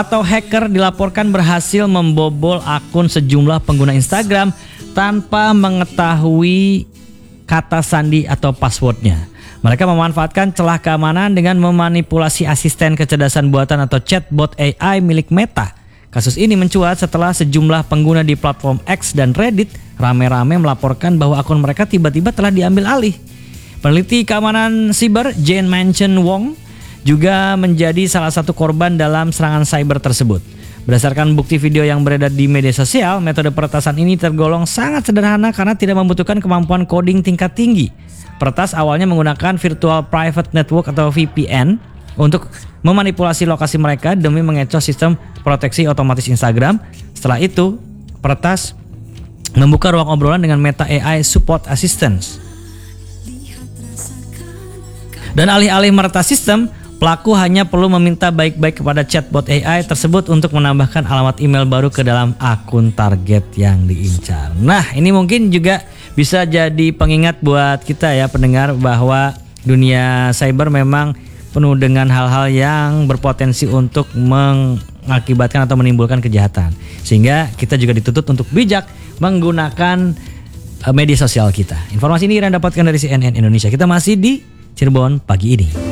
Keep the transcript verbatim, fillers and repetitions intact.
atau hacker dilaporkan berhasil membobol akun sejumlah pengguna Instagram tanpa mengetahui kata sandi atau passwordnya. Mereka memanfaatkan celah keamanan dengan memanipulasi asisten kecerdasan buatan atau chatbot A I milik Meta. Kasus ini mencuat setelah sejumlah pengguna di platform X dan Reddit rame-rame melaporkan bahwa akun mereka tiba-tiba telah diambil alih. Peneliti keamanan siber Jane Mansion Wong juga menjadi salah satu korban dalam serangan cyber tersebut. Berdasarkan bukti video yang beredar di media sosial, metode peretasan ini tergolong sangat sederhana karena tidak membutuhkan kemampuan coding tingkat tinggi. Peretas awalnya menggunakan Virtual Private Network atau V P N untuk memanipulasi lokasi mereka demi mengecoh sistem proteksi otomatis Instagram. Setelah itu, peretas membuka ruang obrolan dengan Meta A I Support Assistance. Dan alih-alih meretas sistem, pelaku hanya perlu meminta baik-baik kepada chatbot A I tersebut untuk menambahkan alamat email baru ke dalam akun target yang diincar. Nah, ini mungkin juga bisa jadi pengingat buat kita ya pendengar bahwa dunia cyber memang penuh dengan hal-hal yang berpotensi untuk mengakibatkan atau menimbulkan kejahatan. Sehingga kita juga dituntut untuk bijak menggunakan media sosial kita. Informasi ini Anda dapatkan dari C N N Indonesia. Kita masih di Cirebon pagi ini.